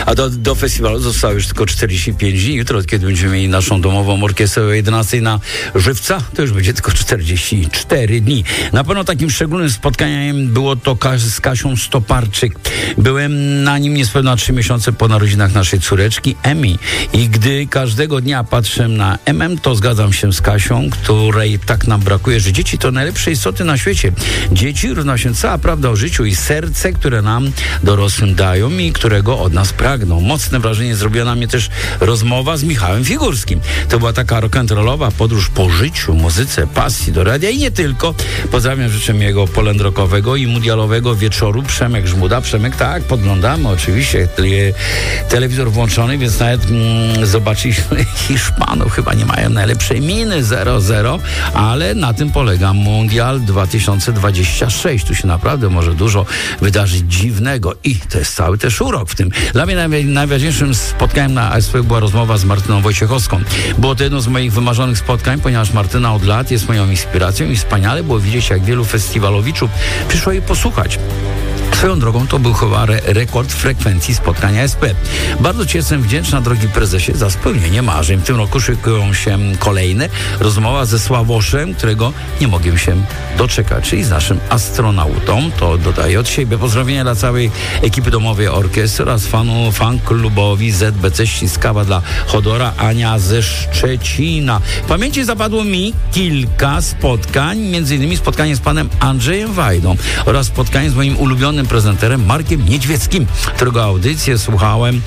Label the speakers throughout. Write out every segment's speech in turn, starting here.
Speaker 1: A do festiwalu zostało już tylko 45 dni. Jutro, kiedy będziemy mieli naszą domową orkiestrę o 11 na Żywca, to już będzie tylko 44 dni. Na pewno takim szczególnym spotkaniem było to z Kasią Stoparczyk. Byłem na nim niespełna 3 miesiące po narodzinach naszej córeczki Emi. I gdy każdego dnia patrzę na to zgadzam się z Kasią, której tak nam brakuje, że dzieci to najlepsze istoty na świecie. Dzieci równa się cała prawda o życiu i serce, które nam dorosłym dają i którego od nas pragną. Mocne wrażenie zrobiła na mnie też rozmowa z Michałem Figurskim. To była taka rock'n'rollowa podróż po życiu, muzyce, pasji do radia i nie tylko. Pozdrawiam, życzę jego polendrockowego i mundialowego wieczoru. Przemek Żmuda. Przemek, tak, podglądamy oczywiście. Telewizor włączony, więc nawet zobaczyliśmy Hiszpanów. Chyba nie mają najlepszej miny 0-0, ale na tym polega Mundial 2026. Tu się naprawdę może dużo wydarzyć dziwnego i to jest cały też urok w tym. Dla mnie najważniejszym spotkaniem na ASP była rozmowa z Martyną Wojciechowską. Było to jedno z moich wymarzonych spotkań, ponieważ Martyna od lat jest moją inspiracją i wspaniale było widzieć, jak wielu festiwalowiczów przyszło jej posłuchać. Swoją drogą to był chyba rekord frekwencji spotkania SP. Bardzo Ci jestem wdzięczna, drogi prezesie, za spełnienie marzeń. W tym roku szykują się kolejne. Rozmowa ze Sławoszem, którego nie mogłem się doczekać, czyli z naszym astronautą. To dodaję od siebie pozdrowienia dla całej ekipy domowej orkiestry oraz fan-klubowi ZBC Ściskawa dla Chodora, Ania ze Szczecina. W pamięci zapadło mi kilka spotkań, między innymi spotkanie z panem Andrzejem Wajdą oraz spotkanie z moim ulubionym prezenterem Markiem Niedźwieckim, którego audycję słuchałem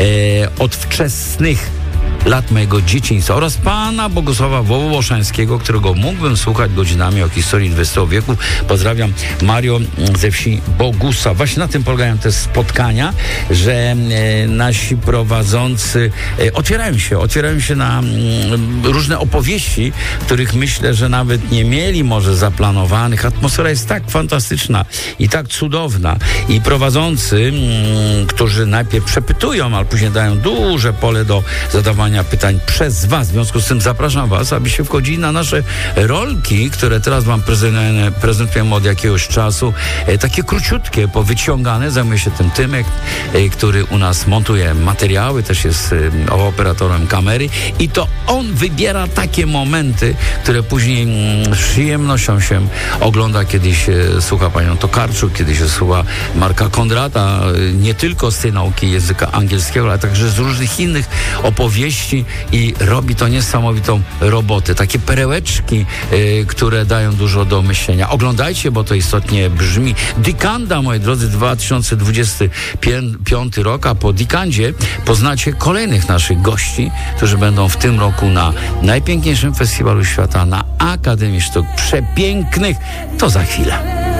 Speaker 1: od wczesnych lat mojego dzieciństwa oraz pana Bogusława Wołoszańskiego, którego mógłbym słuchać godzinami o historii XX wieku. Pozdrawiam, Mario ze wsi Bogusa. Właśnie na tym polegają te spotkania, że nasi prowadzący otwierają się na różne opowieści, których myślę, że nawet nie mieli może zaplanowanych. Atmosfera jest tak fantastyczna i tak cudowna i prowadzący, którzy najpierw przepytują, ale później dają duże pole do zadawania pytań przez Was. W związku z tym zapraszam Was, abyście wchodzili na nasze rolki, które teraz Wam prezentujemy od jakiegoś czasu. Takie króciutkie, powyciągane. Zajmuje się tym Tymek, który u nas montuje materiały, też jest operatorem kamery i to on wybiera takie momenty, które później z przyjemnością się ogląda, kiedy się słucha panią Tokarczuk, kiedy się słucha Marka Kondrata, nie tylko z tej nauki języka angielskiego, ale także z różnych innych opowieści i robi to niesamowitą robotę. Takie perełeczki, które dają dużo do myślenia. Oglądajcie, bo to istotnie brzmi. Dikanda, moi drodzy, 2025 rok, a po Dikandzie poznacie kolejnych naszych gości, którzy będą w tym roku na najpiękniejszym festiwalu świata, na Akademii Sztuk Przepięknych. To za chwilę.